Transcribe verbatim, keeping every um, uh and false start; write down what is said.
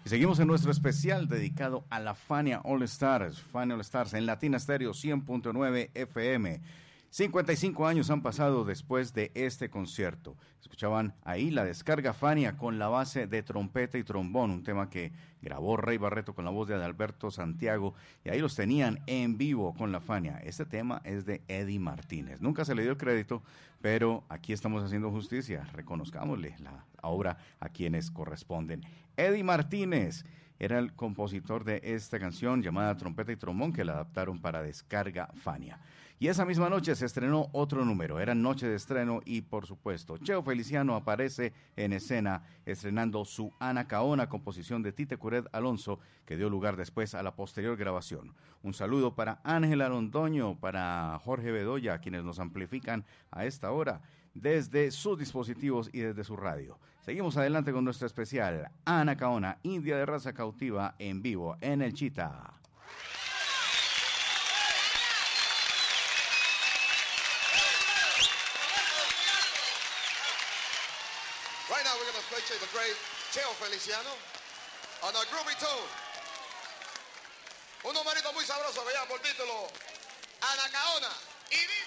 Y seguimos en nuestro especial dedicado a la Fania All Stars, Fania All Stars en Latina Stereo cien punto nueve F M. cincuenta y cinco años han pasado después de este concierto. Escuchaban ahí la descarga Fania con la base de trompeta y trombón, un tema que grabó Rey Barreto con la voz de Adalberto Santiago, y ahí los tenían en vivo con la Fania. Este tema es de Eddie Martínez. Nunca se le dio el crédito, pero aquí estamos haciendo justicia. Reconozcámosle la obra a quienes corresponden. Eddie Martínez era el compositor de esta canción llamada Trompeta y Trombón, que la adaptaron para descarga Fania. Y esa misma noche se estrenó otro número, era noche de estreno y por supuesto Cheo Feliciano aparece en escena estrenando su Anacaona, composición de Tite Curet Alonso, que dio lugar después a la posterior grabación. Un saludo para Ángela Londoño, para Jorge Bedoya, quienes nos amplifican a esta hora desde sus dispositivos y desde su radio. Seguimos adelante con nuestro especial Anacaona, India de raza cautiva, en vivo en el Chita. Right now we're going to feature the great Cheo Feliciano on a groovy tune. Un numerito muy sabroso que lleva por título Anacaona. Y